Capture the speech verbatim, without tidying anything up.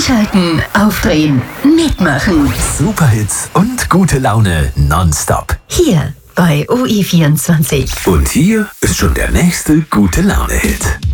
Einschalten, aufdrehen, mitmachen. Superhits und gute Laune nonstop. Hier bei O I vierundzwanzig. Und hier ist schon der nächste gute Laune-Hit.